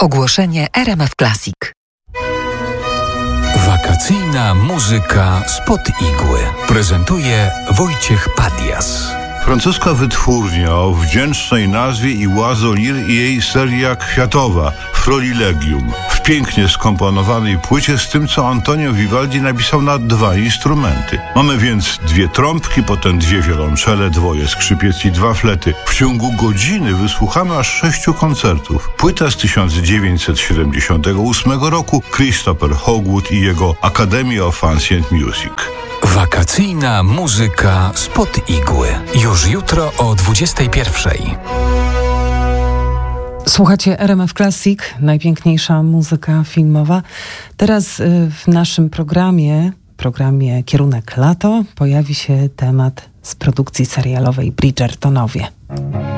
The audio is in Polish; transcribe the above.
Ogłoszenie RMF Classic. Wakacyjna muzyka spod igły. Prezentuje Wojciech Padias. Francuska wytwórnia o wdzięcznej nazwie Oiseau Lyre i jej seria kwiatowa Florilegium w pięknie skomponowanej płycie z tym, co Antonio Vivaldi napisał na 2 instrumenty. Mamy więc 2 trąbki, potem 2 wiolonczele, 2 skrzypiec i 2 flety. W ciągu godziny wysłuchamy aż 6 koncertów. Płyta z 1978 roku, Christopher Hogwood i jego Academy of Ancient Music. Wakacyjna muzyka spod igły. Już jutro o 21:00. Słuchacie RMF Classic, najpiękniejsza muzyka filmowa. Teraz w naszym programie Kierunek Lato, pojawi się temat z produkcji serialowej Bridgertonowie.